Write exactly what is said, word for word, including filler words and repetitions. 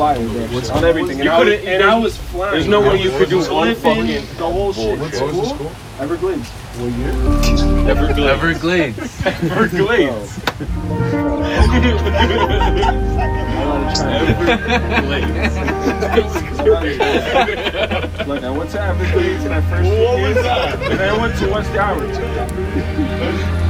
fire. What's on everything. And, You I was, couldn't- and I was flying. There's no way you could do one flipping fucking the whole shit. What school? Everglades. What year? Everglades. Everglades. Everglades. Like I went to Everglades in my first What year, was that? and then I went to West Howard.